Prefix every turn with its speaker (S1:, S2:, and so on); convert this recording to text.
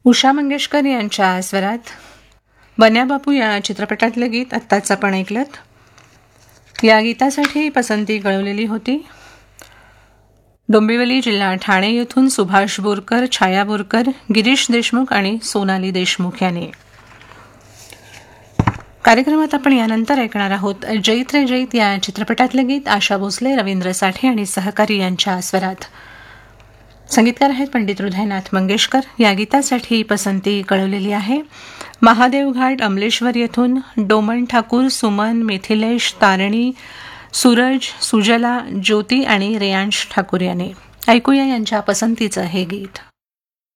S1: उषा मंगेशकर यांच्या स्वरात बन्या बापू या चित्रपटातलं गीत आत्ताच आपण ऐकलत. या गीतासाठी पसंती कळवलेली होती डोंबिवली जिल्हा ठाणे येथून सुभाष बोरकर, छाया बोरकर, गिरीश देशमुख आणि सोनाली देशमुख यांनी. कार्यक्रमात आपण यानंतर ऐकणार आहोत जैत रे जैत या चित्रपटातलं गीत आशा भोसले, रवींद्र साठे आणि सहकारी यांच्या स्वरात. संगीतकार आहेत पंडित हृदयनाथ मंगेशकर. या गीतासाठी पसंती कळवलेली आहे महादेव घाट अमलेश्वर येथून डोमन ठाकूर, सुमन, मिथिलेश, तारणी, सूरज, सुजला, ज्योती आणि रेयांश ठाकूर यांनी. ऐकूया यांच्या पसंतीचं हे गीत.